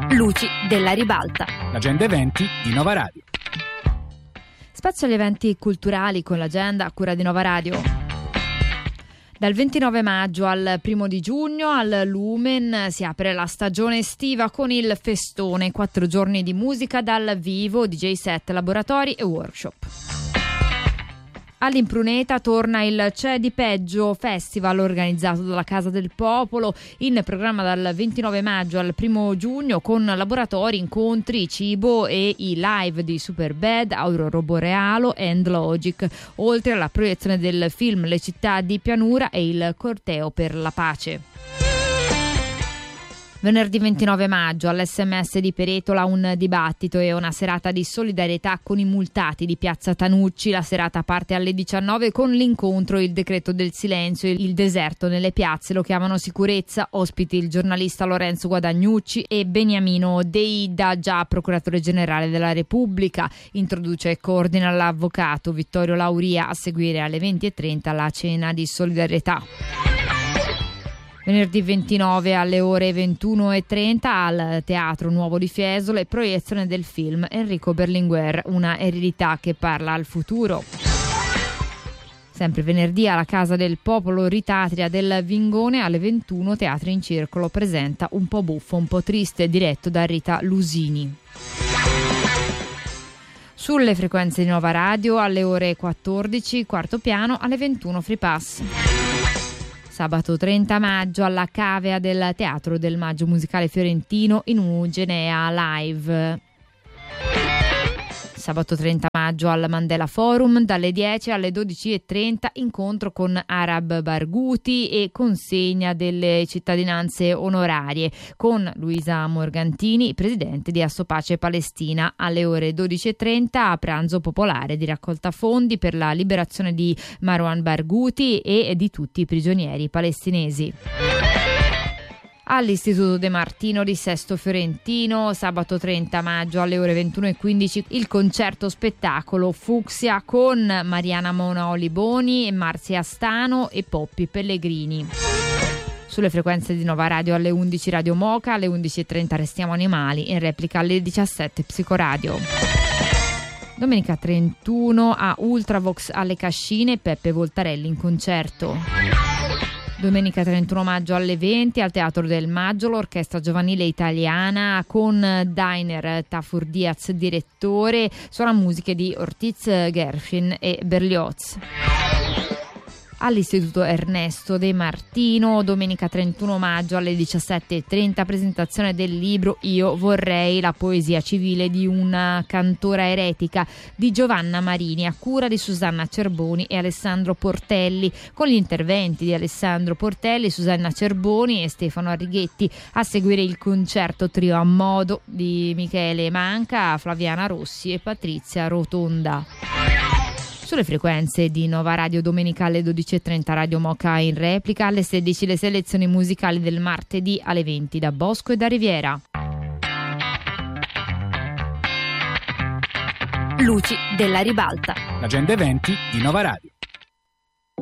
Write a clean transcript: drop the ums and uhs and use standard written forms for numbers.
Luci della Ribalta. L'agenda eventi di Nova Radio. Spazio agli eventi culturali con l'agenda a cura di Nova Radio. Dal 29 maggio al 1 di giugno al Lumen si apre la stagione estiva con il festone, 4 giorni di musica dal vivo, DJ set, laboratori e workshop. All'Impruneta torna il C'è di Peggio Festival organizzato dalla Casa del Popolo, in programma dal 29 maggio al 1 giugno con laboratori, incontri, cibo e i live di Superbad, Aurora Borealo e End Logic, oltre alla proiezione del film Le città di pianura e il corteo per la pace. Venerdì 29 maggio all'SMS di Peretola un dibattito e una serata di solidarietà con i multati di Piazza Tanucci. La serata parte alle 19 con l'incontro Il decreto del silenzio, il deserto nelle piazze lo chiamano sicurezza. Ospiti il giornalista Lorenzo Guadagnucci e Beniamino Deida, già procuratore generale della Repubblica. Introduce e coordina l'avvocato Vittorio Lauria, a seguire alle 20:30 la cena di solidarietà. Venerdì 29 alle ore 21:30 al Teatro Nuovo di Fiesole, proiezione del film Enrico Berlinguer, una eredità che parla al futuro. Sempre venerdì alla Casa del Popolo Ritatria del Vingone alle 21 Teatri in Circolo presenta Un po' buffo, un po' triste, diretto da Rita Lusini. Sulle frequenze di Nova Radio alle ore 14, quarto piano, alle 21 Free Pass. Sabato 30 maggio alla Cavea del Teatro del Maggio Musicale Fiorentino in Ugenea Live. Sabato 30 maggio al Mandela Forum dalle 10 alle 12:30 incontro con Arab Barghouti e consegna delle cittadinanze onorarie con Luisa Morgantini, presidente di Assopace Palestina. Alle ore 12:30 pranzo popolare di raccolta fondi per la liberazione di Marwan Barghouti e di tutti i prigionieri palestinesi. All'Istituto De Martino di Sesto Fiorentino, sabato 30 maggio alle ore 21:15 il concerto spettacolo Fucsia con Mariana Monoli Boni, Marzia Stano e Poppi Pellegrini. Sulle frequenze di Nova Radio alle 11 Radio Moca, alle 11:30 Restiamo Animali, in replica alle 17 Psicoradio. Domenica 31 a Ultravox alle Cascine, Peppe Voltarelli in concerto. Domenica 31 maggio alle 20 al Teatro del Maggio l'Orchestra Giovanile Italiana con Dainer Tafur Diaz direttore, suona musiche di Ortiz Gershwin e Berlioz. All'Istituto Ernesto De Martino domenica 31 maggio alle 17:30 presentazione del libro Io vorrei la poesia civile di una cantora eretica di Giovanna Marini a cura di Susanna Cerboni e Alessandro Portelli, con gli interventi di Alessandro Portelli, Susanna Cerboni e Stefano Arrighetti. A seguire il concerto trio a modo di Michele Manca, Flaviana Rossi e Patrizia Rotonda. Sulle frequenze di Nova Radio domenica alle 12:30 Radio Moca in replica, alle 16 le selezioni musicali del martedì alle 20 da Bosco e da Riviera. Luci della Ribalta. L'agenda eventi di Nova Radio.